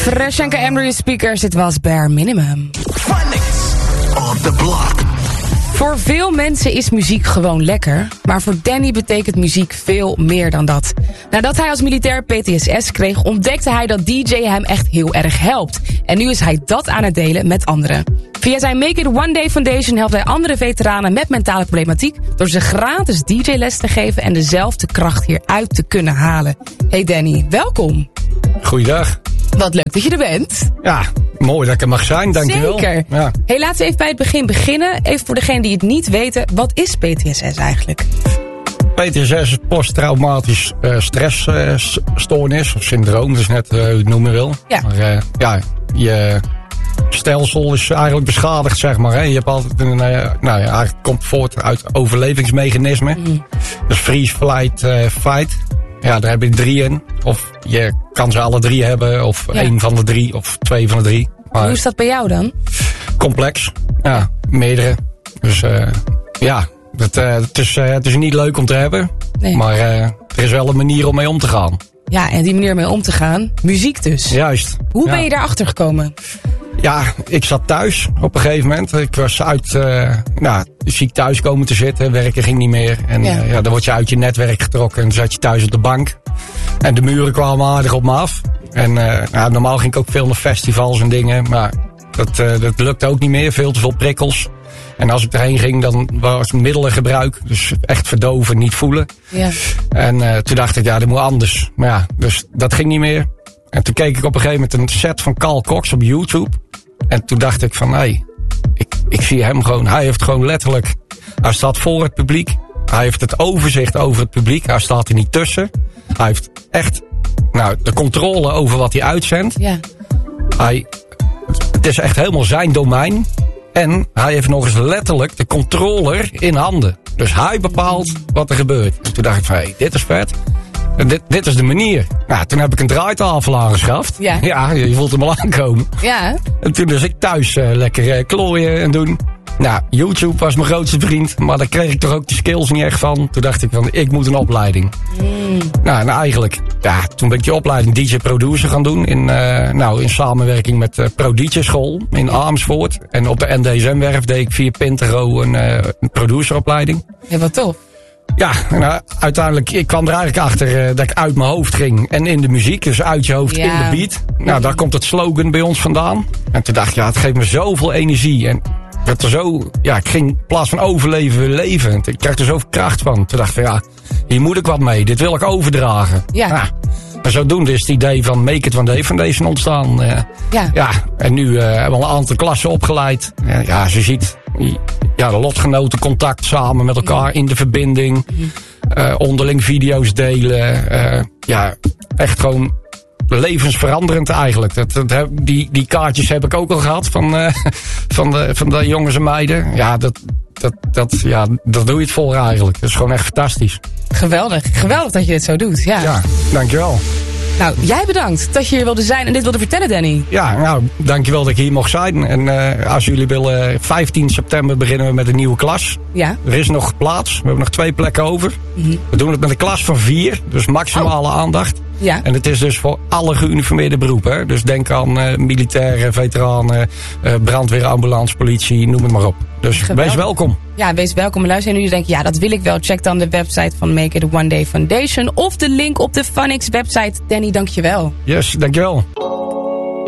Fresh and Emery Speakers, dit was Bare Minimum. Phonics on the block. Voor veel mensen is muziek gewoon lekker, maar voor Danny betekent muziek veel meer dan dat. Nadat hij als militair PTSS kreeg, ontdekte hij dat DJ hem echt heel erg helpt. En nu is hij dat aan het delen met anderen. Via zijn Make It One Day Foundation helpt hij andere veteranen met mentale problematiek door ze gratis DJ-les te geven en dezelfde kracht hieruit te kunnen halen. Hey Danny, welkom. Goeiedag. Wat leuk dat je er bent. Ja, mooi dat ik er mag zijn, dankjewel. Zeker. Ja. Hey, laten we even bij het begin beginnen. Even voor degenen die het niet weten, wat is PTSS eigenlijk? PTSS is posttraumatisch stressstoornis of syndroom, dus net hoe je het noemen wil. Ja. Maar ja, je stelsel is eigenlijk beschadigd, zeg maar. Hè. Je hebt altijd een, eigenlijk komt voort uit overlevingsmechanismen. Dus freeze, flight, fight. Ja, daar heb je 3 in. Of je kan ze alle 3 hebben, of 1 van de 3, of 2 van de 3. Maar hoe is dat bij jou dan? complex. Ja, meerdere. Dus ja, het is niet leuk om te hebben. Nee. Maar er is wel een manier om mee om te gaan. ja, en die manier mee om te gaan, muziek dus. Juist. Hoe ben je daarachter gekomen? Ja, ik zat thuis op een gegeven moment. Ik was ziek thuis komen te zitten. Werken ging niet meer. En dan word je uit je netwerk getrokken. En dan zat je thuis op de bank. En de muren kwamen aardig op me af. En normaal ging ik ook veel naar festivals en dingen. Maar dat lukte ook niet meer. Veel te veel prikkels. En als ik erheen ging, dan was het middelengebruik. Dus echt verdoven, niet voelen. Ja. En toen dacht ik, ja, dat moet anders. Maar ja, dus dat ging niet meer. En toen keek ik op een gegeven moment een set van Carl Cox op YouTube. En toen dacht ik van, ik zie hem gewoon. Hij heeft gewoon letterlijk, hij staat voor het publiek. Hij heeft het overzicht over het publiek. Hij staat er niet tussen. Hij heeft echt de controle over wat hij uitzendt. Ja. Het is echt helemaal zijn domein. En hij heeft nog eens letterlijk de controller in handen. Dus hij bepaalt wat er gebeurt. En toen dacht ik van, dit is vet. Dit is de manier. Nou, toen heb ik een draaitafel aangeschaft. Ja. Ja, je voelt hem al aankomen. Ja. En toen dus ik thuis lekker klooien en doen. Nou, YouTube was mijn grootste vriend. Maar daar kreeg ik toch ook de skills niet echt van. Toen dacht ik van, ik moet een opleiding. Nou, en eigenlijk, toen ben ik die opleiding DJ-producer gaan doen. In samenwerking met Pro-DJ School in Amersfoort. En op de NDSM-werf deed ik via Pintero een produceropleiding. Ja, wat tof. Ja, uiteindelijk, ik kwam er eigenlijk achter dat ik uit mijn hoofd ging. En in de muziek, dus uit je hoofd in de beat. Nou, daar komt het slogan bij ons vandaan. En toen dacht ik, het geeft me zoveel energie. En werd er ik ging in plaats van overleven weer leven. En ik kreeg er zoveel kracht van. Toen dacht ik, hier moet ik wat mee. Dit wil ik overdragen. Ja. En zodoende is het idee van Make It One Day Foundation ontstaan. En nu hebben we al een aantal klassen opgeleid. Ze ziet de lotgenotencontact samen met elkaar in de verbinding. Onderling video's delen. Echt gewoon levensveranderend eigenlijk. Die kaartjes heb ik ook al gehad van de jongens en meiden. Ja, dat doe je het voor eigenlijk. Dat is gewoon echt fantastisch. Geweldig. Geweldig dat je dit zo doet. Ja, dankjewel. Nou, jij bedankt dat je hier wilde zijn en dit wilde vertellen, Danny. Ja, dankjewel dat ik hier mocht zijn. En als jullie willen, 15 september beginnen we met een nieuwe klas. Ja. Er is nog plaats. We hebben nog 2 plekken over. We doen het met een klas van 4, dus maximale aandacht. Ja. En het is dus voor alle geuniformeerde beroepen. Hè? Dus denk aan militairen, veteranen, brandweer, ambulance, politie, noem het maar op. Dus geweldig. Wees welkom. Ja, wees welkom. En luister, en nu denk je, dat wil ik wel. Check dan de website van Make It One Day Foundation of de link op de Phonics website. Danny, dankjewel. Yes, dankjewel.